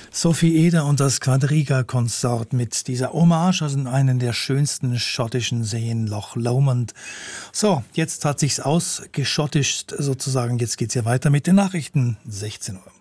Sophie Eder und das Quadriga-Konsort mit dieser Hommage an einen der schönsten schottischen Seen, Loch Lomond. So, jetzt hat sich's ausgeschottischt sozusagen. Jetzt geht's ja weiter mit den Nachrichten. 16 Uhr.